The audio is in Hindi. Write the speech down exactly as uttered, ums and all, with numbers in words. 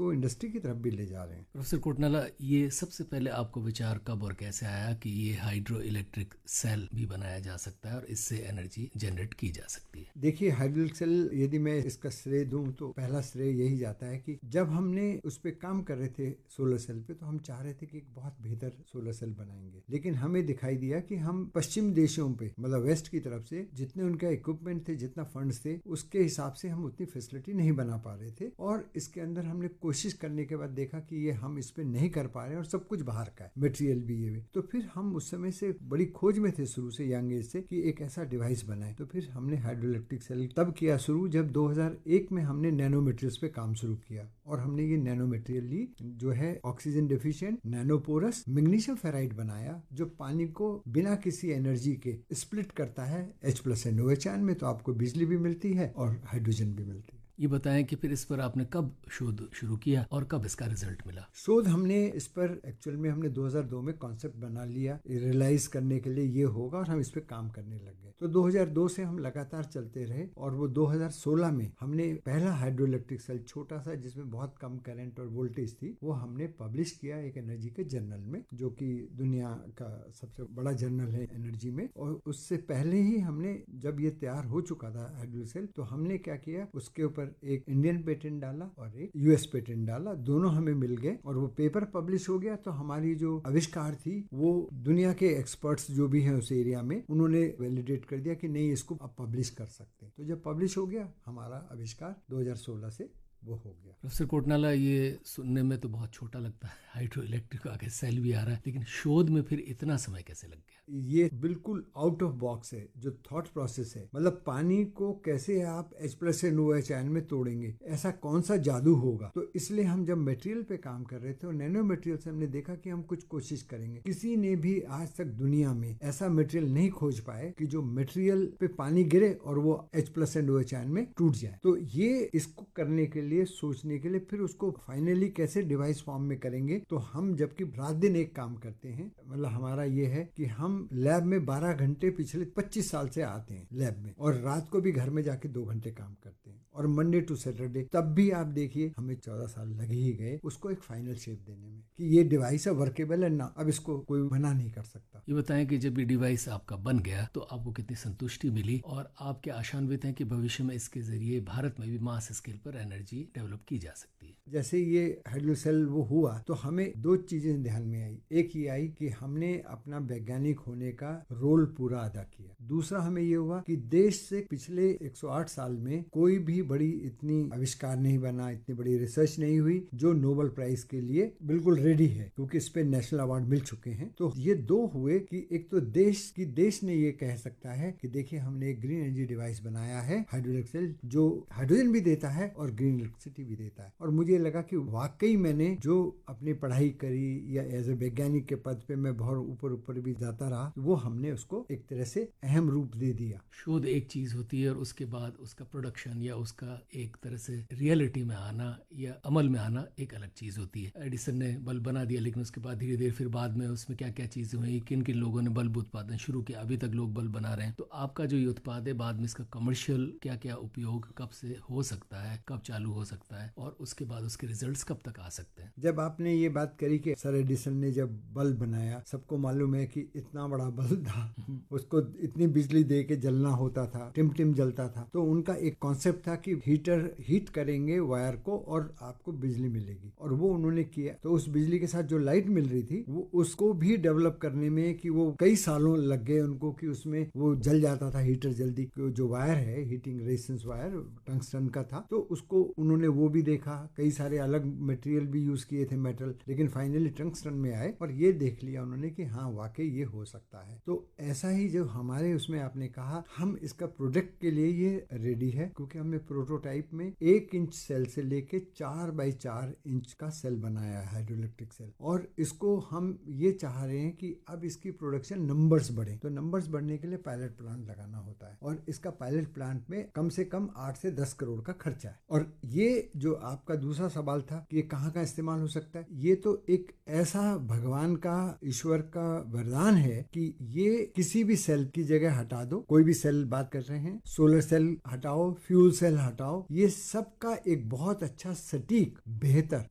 इसको इंडस्ट्री की तरफ भी ले जा रहे हैं। प्रोफेसर कोटनाला, ये सबसे पहले आपको विचार कब और कैसे आया कि ये हाइड्रो इलेक्ट्रिक सेल भी बनाया जा सकता है और इससे एनर्जी जनरेट की जा सकती है? देखिए, हाइड्रो इलेक्ट्रिक सेल यदि मैं इसका श्रेय दूं तो पहला श्रेय यही जाता है कि जब हमने उस पर काम कर रहे थे सोलर सेल पे, तो हम चाह रहे थे कि एक बहुत बेहतर सोलर सेल बनाएंगे, लेकिन हमें दिखाई दिया कि हम पश्चिम देशों पे, मतलब वेस्ट की तरफ से जितने उनका इक्विपमेंट थे, जितना फंड्स थे, उसके हिसाब से हम उतनी फैसिलिटी नहीं बना पा रहे थे। और इसके अंदर हमने कोशिश करने के बाद देखा कि ये हम इस पे नहीं कर पा रहे हैं और सब कुछ बाहर का है, मटेरियल भी ये भी। तो फिर हम उस समय से बड़ी खोज में थे शुरू से, यंग एज से, कि एक ऐसा डिवाइस बनाए। तो फिर हमने हाइड्रो इलेक्ट्रिक सेल तब किया शुरू जब दो हज़ार एक में हमने नैनो मटेरियल्स पे काम शुरू किया, और हमने ये नैनो मटेरियल ली जो है ऑक्सीजन डेफिशिएंट नैनोपोरस मैग्नीशियम फेराइड बनाया, जो पानी को बिना किसी एनर्जी के स्प्लिट करता है H plus N O H ion में, तो आपको बिजली भी मिलती है और हाइड्रोजन भी मिलती है। ये बताएं कि फिर इस पर आपने कब शोध शुरू किया और कब इसका रिजल्ट मिला? शोध हमने इस पर एक्चुअल में हमने दो हज़ार दो में कॉन्सेप्ट बना लिया, रियलाइज करने के लिए ये होगा, और हम इस पे काम करने लग गए। तो दो हज़ार दो से हम लगातार चलते रहे, और वो दो हज़ार सोलह में हमने पहला हाइड्रो इलेक्ट्रिक सेल छोटा सा, जिसमें बहुत कम करंट और वोल्टेज थी, वो हमने पब्लिश किया एक एनर्जी के जर्नल में, जो कि दुनिया का सबसे बड़ा जर्नल है एनर्जी में। और उससे पहले ही हमने, जब ये तैयार हो चुका था हाइड्रो सेल, तो हमने क्या किया, उसके ऊपर एक इंडियन पेटेंट डाला और एक यूएस पेटेंट डाला, दोनों हमें मिल गए और वो पेपर पब्लिश हो गया। तो हमारी जो आविष्कार थी वो दुनिया के एक्सपर्ट्स जो भी हैं उस एरिया में, उन्होंने वैलिडेट कर दिया कि नहीं, इसको आप पब्लिश कर सकते हैं। तो जब पब्लिश हो गया हमारा आविष्कार दो हज़ार सोलह से वो हो गया। प्रोफेसर कोटनाला, ये सुनने में तो बहुत छोटा लगता है, हाइड्रो इलेक्ट्रिक आगे सेल भी आ रहा है, लेकिन शोध में फिर इतना समय कैसे लग गया? ये बिल्कुल आउट ऑफ बॉक्स है जो थॉट प्रोसेस है। मतलब पानी को कैसे आप H plus N O H ion में तोड़ेंगे, ऐसा कौन सा जादू होगा। तो इसलिए हम जब मटेरियल पे काम कर रहे थे और नैनो मटेरियल से हमने देखा कि हम कुछ कोशिश करेंगे। किसी ने भी आज तक दुनिया में ऐसा मटेरियल नहीं खोज पाए कि जो मटेरियल पे पानी गिरे और वो H plus N O H ion में टूट जाए। तो ये इसको करने के लिए, सोचने के लिए, फिर उसको फाइनली कैसे डिवाइस फॉर्म में करेंगे। तो हम जबकि रात दिन एक काम करते हैं, मतलब हमारा ये है कि हम लैब में बारह घंटे पिछले पच्चीस साल से आते हैं लैब में, और रात को भी घर में जाके दो घंटे काम करते हैं, और मंडे टू सैटरडे। तब भी आप देखिए हमें चौदह साल लगे ही गए उसको एक फाइनल शेप देने में कि ये डिवाइस है वर्केबल है ना, अब इसको कोई मना नहीं कर सकता। ये बताएं कि जब ये डिवाइस आपका बन गया तो आपको कितनी संतुष्टि मिली, और आप क्या आशान्वित हैं कि भविष्य में इसके जरिए भारत में भी मास स्केल पर एनर्जी डेवलप की जा सकती है? जैसे ये हाइड्रो सेल वो हुआ तो हमें दो चीजें ध्यान में आई। एक ये आई कि हमने अपना वैज्ञानिक होने का रोल पूरा अदा किया। दूसरा हमें ये हुआ कि देश से पिछले एक सौ आठ साल में कोई भी बड़ी इतनी आविष्कार नहीं बना, इतनी बड़ी रिसर्च नहीं हुई जो नोबेल प्राइज के लिए बिल्कुल रेडी है, क्योंकि इस पे नेशनल अवार्ड मिल चुके हैं। तो ये दो हुए कि एक तो देश की देश ने ये कह सकता है कि देखिए हमने एक ग्रीन एनर्जी डिवाइस बनाया है हाइड्रो इलेक्ट्रिक सेल, जो हाइड्रोजन भी देता है और ग्रीन इलेक्ट्रिसिटी भी देता है। और मुझे लगा कि वाकई मैंने जो अपनी पढ़ाई करी या एज ए वैज्ञानिक के पद पे मैं बहुत ऊपर ऊपर भी जाता रहा, वो हमने उसको एक तरह से अहम रूप दे दिया। शोध एक चीज होती है और उसके बाद उसका प्रोडक्शन या उसका एक तरह से रियलिटी में आना या अमल में आना एक अलग चीज होती है। एडिसन ने बल्ब बना दिया, लेकिन उसके बाद धीरे धीरे फिर बाद में उसमें क्या क्या चीजें हुई, किन किन लोगों ने बल्ब उत्पादन शुरू किया, अभी तक लोग बल्ब बना रहे हैं। तो आपका जो ये उत्पाद है, बाद में इसका कमर्शियल क्या क्या उपयोग कब से हो सकता है, कब चालू हो सकता है, और उसके बाद उसके रिजल्ट्स कब तक आ सकते हैं? जब आपने ये बात करी कि सर एडिसन ने जब बल्ब बनाया, सबको मालूम है कि इतना बड़ा बल्ब था, उसको इतनी बिजली दे के जलना होता था, टिम टिम जलता था। तो उनका एक कॉन्सेप्ट था कि हीटर हीट करेंगे वायर को और आपको बिजली मिलेगी, और वो उन्होंने किया। तो उस बिजली के साथ जो लाइट मिल रही थी वो उसको भी डेवलप करने में कि वो कई सालों लग गए उनको कि उसमें वो जल जाता था हीटर जल्दी। जो वायर है हीटिंग रेजिस्टेंस वायर टंगस्टन का था, तो उसको उन्होंने वो भी देखा, कई सारे अलग मटेरियल भी यूज किए थे मेटल, लेकिन फाइनली टंगस्टन में आए और ये देख लिया उन्होंने कि हाँ वाकई ये हो सकता है। तो ऐसा ही जब हमारे उसमें आपने कहा हम इसका प्रोडक्ट के लिए ये रेडी है, क्योंकि हमने प्रोटोटाइप में एक इंच सेल से लेके चार बाई चार इंच का सेल बनाया है हाइड्रो इलेक्ट्रिक सेल, और इसको हम ये चाह रहे हैं कि अब इसकी प्रोडक्शन नंबर्स बढ़े। तो नंबर्स बढ़ने के लिए पायलट प्लांट लगाना होता है, और इसका पायलट प्लांट में कम से कम आठ से दस करोड़ का खर्चा है। और ये जो आपका दूसरा सवाल था कि ये कहाँ का इस्तेमाल हो सकता है, ये तो एक ऐसा भगवान का, ईश्वर का वरदान है कि ये किसी भी सेल की जगह हटा दो। कोई भी सेल बात कर रहे हैं, सोलर सेल हटाओ, फ्यूल सेल हटाओ, ये सब का एक बहुत अच्छा सटीक बेहतर